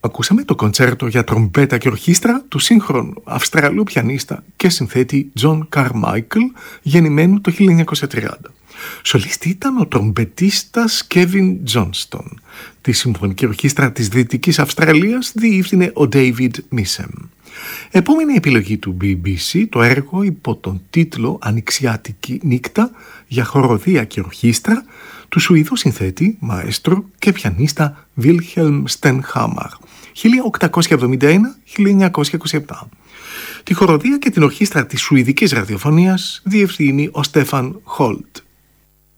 Ακούσαμε το κοντσέρτο για τρομπέτα και ορχήστρα του σύγχρονου Αυστραλού πιανίστα και συνθέτη John Carmichael, γεννημένου το 1930. Σολίστη ήταν ο τρομπετίστας Kevin Johnston. Τη Συμφωνική Ορχήστρα της Δυτικής Αυστραλίας διεύθυνε ο David Missem. Επόμενη επιλογή του BBC, το έργο υπό τον τίτλο «Ανοιξιάτικη νύχτα» για χοροδία και ορχήστρα του Σουηδού συνθέτη, μαέστρο και πιανίστα Wilhelm Stenhammar, 1871-1927. Τη χοροδία και την ορχήστρα της Σουηδικής Ραδιοφωνίας διευθύνει ο Στέφαν Χολτ.